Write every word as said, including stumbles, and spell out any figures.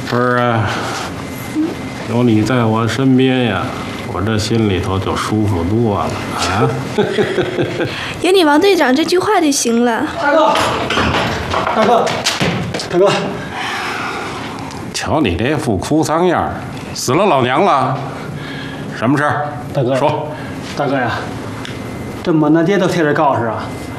芬儿啊，有你在我身边呀，我这心里头就舒服多了啊！ 有你王队长这句话就行了。 大哥，大哥，大哥， 瞧你这副哭丧样，死了老娘了？什么事儿？ 大哥说。 大哥呀，这我那爹都贴着告示啊，